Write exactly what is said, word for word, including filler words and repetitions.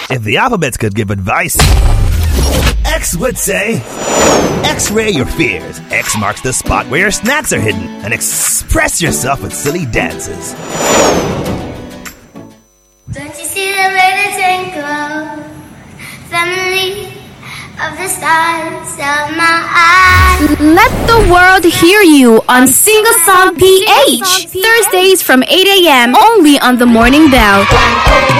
If the alphabets could give advice, X would say, X-ray your fears. X marks the spot where your snacks are hidden, and express yourself with silly dances. Don't you see the way they twinkle? Family of the stars of my eyes. Let the world hear you on Single Song P H. Thursdays from eight a.m. only on The Morning Bell.